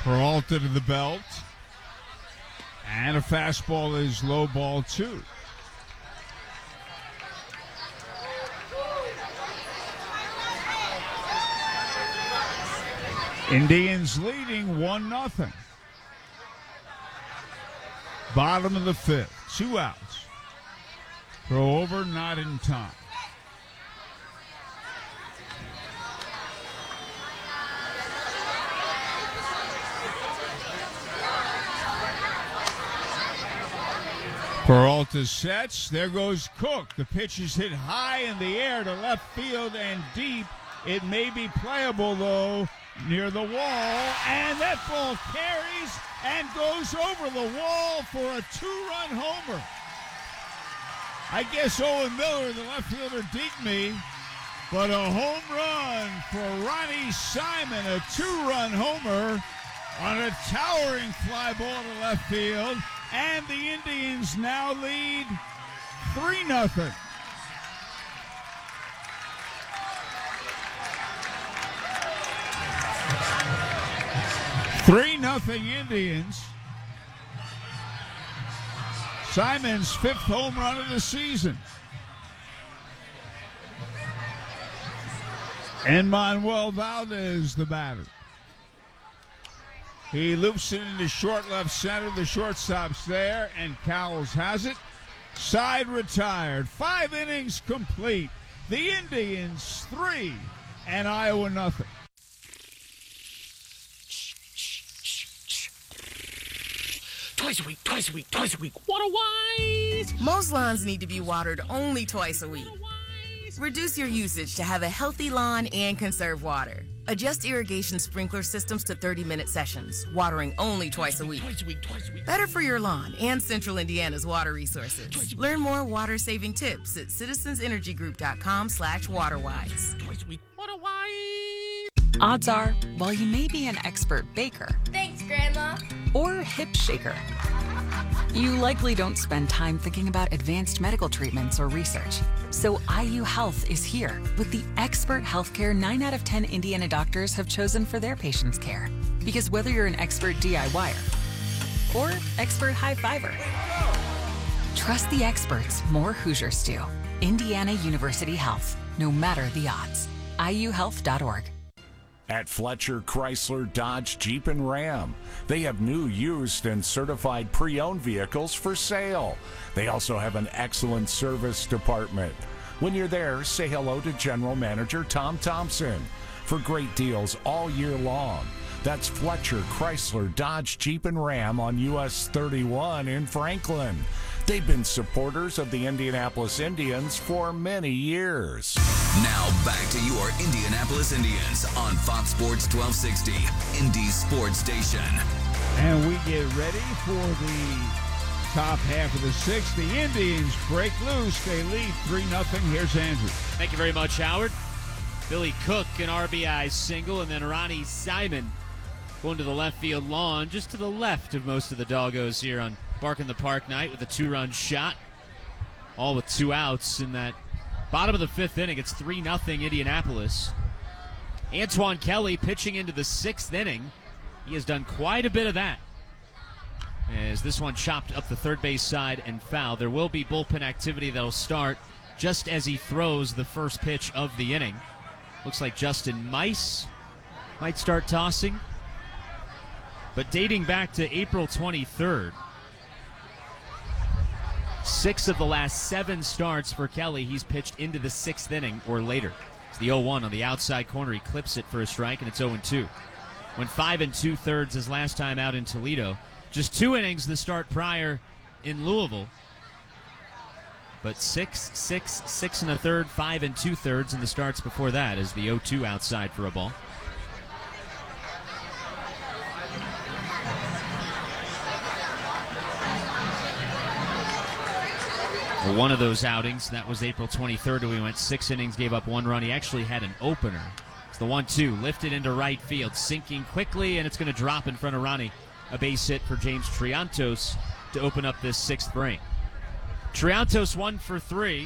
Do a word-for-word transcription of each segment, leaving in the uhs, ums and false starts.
Peralta to the belt. And a fastball is low ball two. Indians leading one nothing. Bottom of the fifth. Two outs. Throw over, not in time. Peralta sets. There goes Cook. The pitch is hit high in the air to left field and deep. It may be playable, though, near the wall. And that ball carries and goes over the wall for a two-run homer. I guess Owen Miller, the left fielder, deked me. But a home run for Ronnie Simon, a two-run homer on a towering fly ball to left field. And the Indians now lead three nothing. three nothing Indians. Simon's fifth home run of the season. And Manuel Valdez, the batter. He loops it into short left center. The shortstop's there, and Cowles has it. Side retired. Five innings complete. The Indians three and Iowa nothing. Twice a week, twice a week, twice a week. Water wise. Most lawns need to be watered only twice a week. Reduce your usage to have a healthy lawn and conserve water. Adjust irrigation sprinkler systems to thirty-minute sessions, watering only twice a week. Twice a week, twice a week. Better for your lawn and Central Indiana's water resources. Learn more water-saving tips at citizensenergygroup.com slash waterwise. Twice a week. Water wise. Odds are, while you may be an expert baker, Thanks, Grandma. or hip shaker, you likely don't spend time thinking about advanced medical treatments or research. So I U Health is here with the expert healthcare nine out of ten Indiana doctors have chosen for their patients' care. Because whether you're an expert DIYer or expert high fiber, trust the experts more Hoosiers do. Indiana University Health, no matter the odds. I U health dot org. At Fletcher Chrysler Dodge Jeep and Ram, they have new, used, and certified pre-owned vehicles for sale. They also have an excellent service department. When you're there, say hello to General Manager Tom Thompson for great deals all year long. That's Fletcher Chrysler Dodge Jeep and Ram on U S thirty-one in Franklin. They've been supporters of the Indianapolis Indians for many years. Now back to your Indianapolis Indians on Fox Sports twelve sixty, Indy's sports station. And we get ready for the top half of the sixth. The Indians break loose. They lead three nothing. Here's Andrew. Thank you very much, Howard. Billy Cook, an R B I single, and then Ronnie Simon going to the left field lawn, just to the left of most of the doggos here on Bark in the Park night with a two-run shot, all with two outs in that bottom of the fifth inning. It's three nothing Indianapolis. Antoine Kelly pitching into the sixth inning. He has done quite a bit of that, as this one chopped up the third base side and foul. There will be bullpen activity that'll start just as he throws the first pitch of the inning. Looks like Justin Mice might start tossing. But dating back to April twenty-third, six of the last seven starts for Kelly, he's pitched into the sixth inning or later. It's the oh one on the outside corner. He clips it for a strike, and it's oh two. Went five and two-thirds his last time out in Toledo. Just two innings the start prior in Louisville. But six, six, six and a third, five and two-thirds in the starts before that as the oh two outside for a ball. Well, one of those outings, that was April twenty-third, we went six innings, gave up one run. He actually had an opener. It's the one two, lifted into right field, sinking quickly, and it's going to drop in front of Ronnie. A base hit for James Triantos to open up this sixth frame. Triantos one for three.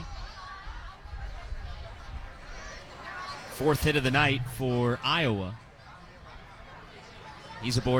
Fourth hit of the night for Iowa. He's aboard.